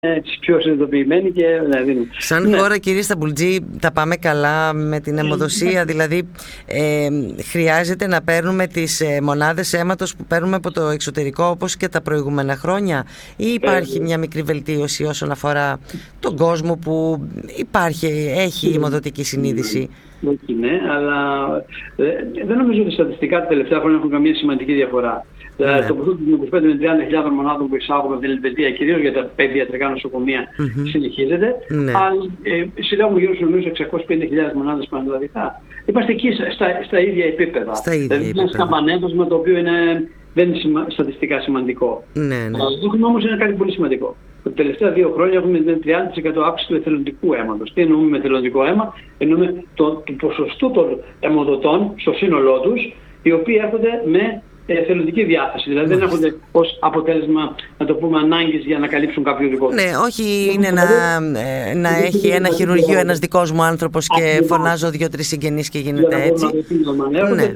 τις πιο συνειδητοποιημένοι και δηλαδή. Σαν χώρα, κύριε Σταμπουλτζή, τα πάμε καλά με την αιμοδοσία? Δηλαδή χρειάζεται να παίρνουμε τις μονάδες αίματος που παίρνουμε από το εξωτερικό όπως και τα προηγούμενα χρόνια, ή υπάρχει μια μικρή βελτίωση όσον αφορά τον κόσμο που έχει αιμοδοτική συνείδηση? Όχι, ναι, αλλά δεν νομίζω ότι στατιστικά τα τελευταία χρόνια έχουν καμία σημαντική διαφορά. Ναι. Το ποσό των 25 με 30.000 μονάδων που εισάγουμε από την Ελβετία, κυρίως για τα παιδιατρικά νοσοκομεία, συνεχίζεται. Ναι. Αλλά συλλέγουμε γύρω στους 650.000 μονάδες πανελλαδικά. Είμαστε εκεί στα ίδια επίπεδα. Δηλαδή ένα σκαμπανέδωσμα το οποίο δεν είναι στατιστικά σημαντικό. Ναι. Αυτό όμως είναι κάτι πολύ σημαντικό. Τα τελευταία 2 χρόνια έχουμε 30% αύξηση του εθελοντικού αίματος. Τι εννοούμε με εθελοντικό αίμα? Εννοούμε το ποσοστό των αιμοδοτών στο σύνολό τους, οι οποίοι έρχονται με εθελοντική διάθεση. Δηλαδή δεν έρχονται ως αποτέλεσμα, να το πούμε, ανάγκης για να καλύψουν κάποιο δικό τους. Ναι, όχι είναι να έχει ένα χειρουργείο ένας δικός μου άνθρωπος και φωνάζω 2-3 συγγενείς και γίνεται έτσι. Ναι.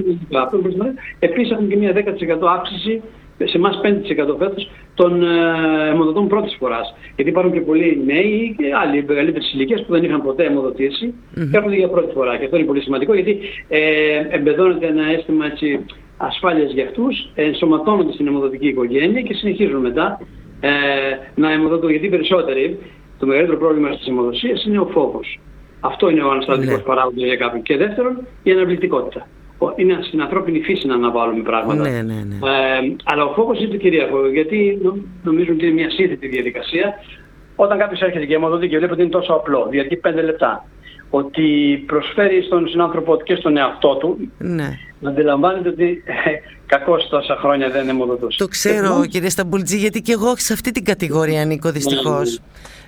Επίσης έχουμε και μια 10% αύξηση, σε εμάς 5% φέτος, των αιμοδοτών πρώτης φοράς. Γιατί υπάρχουν και πολλοί νέοι και άλλοι μεγαλύτερες ηλικίες που δεν είχαν ποτέ αιμοδοτήσει και έρχονται για πρώτη φορά. Και αυτό είναι πολύ σημαντικό, γιατί εμπεδώνεται ένα αίσθημα ασφάλειας για αυτούς, ενσωματώνονται στην αιμοδοτική οικογένεια και συνεχίζουν μετά να αιμοδοτούν. Γιατί περισσότεροι, το μεγαλύτερο πρόβλημα στις αιμοδοσίες είναι ο φόβος. Αυτό είναι ο ανασταλτικός παράγοντας για κάποιον. Και δεύτερον, η αναβλητικότητα. Είναι στην ανθρώπινη φύση να αναβάλουμε πράγματα. Αλλά ο φόβος είναι το κυρίαρχο, γιατί νομίζω ότι είναι μια σύνθετη διαδικασία. Όταν κάποιος έρχεται και αιμοδοτεί και βλέπει ότι είναι τόσο απλό, διαρκεί 5 λεπτά, ότι προσφέρει στον συνάνθρωπο και στον εαυτό του, να αντιλαμβάνεται ότι κακώς τόσα χρόνια δεν αιμοδοτούσε. Το ξέρω, κύριε Σταμπουλτζή, γιατί και εγώ σε αυτή την κατηγορία ανήκω δυστυχώς.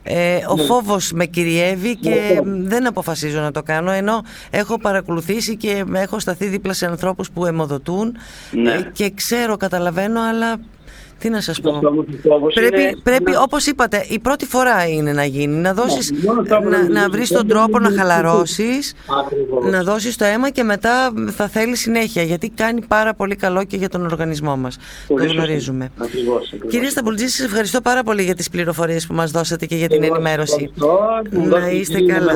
Ο φόβος με κυριεύει και δεν αποφασίζω να το κάνω, ενώ έχω παρακολουθήσει και έχω σταθεί δίπλα σε ανθρώπους που αιμοδοτούν και ξέρω, καταλαβαίνω, αλλά τι να σας πω. Πρέπει, όπως είπατε, η πρώτη φορά είναι να γίνει. Να δώσεις, να βρεις τον τρόπο να χαλαρώσεις, να δώσεις το αίμα και μετά θα θέλει συνέχεια. Γιατί κάνει πάρα πολύ καλό και για τον οργανισμό μας. Το γνωρίζουμε. Κύριε Σταμπουλτζή, σας ευχαριστώ πάρα πολύ για τις πληροφορίες που μας δώσατε και για την ενημέρωση. Να είστε καλά.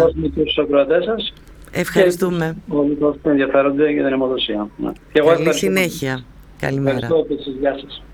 Ευχαριστούμε. Όλοι που ενδιαφέρονται για την αιμοδοσία. Καλή συνέχεια. Καλημέρα. Ευχαριστώ. Γεια σας.